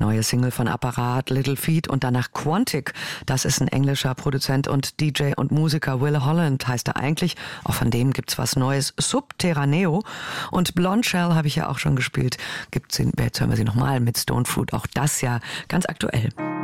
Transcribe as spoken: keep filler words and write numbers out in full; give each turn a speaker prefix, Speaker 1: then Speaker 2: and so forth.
Speaker 1: Neue Single von Apparat, Little Feat und danach Quantic. Das ist ein englischer Produzent und D J und Musiker. Will Holland heißt er eigentlich. Auch von dem gibt's was Neues. Subterraneo. Und Blonde Shell habe ich ja auch schon gespielt. Gibt's ihn, jetzt hören wir sie nochmal mit Stone Fruit. Auch das ja ganz aktuell.